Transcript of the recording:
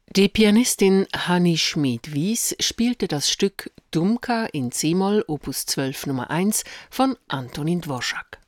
Die Pianistin Hanni Schmid-Wies spielte das Stück Dumka in c-Moll Opus 12 Nummer 1 von Antonín Dvořák.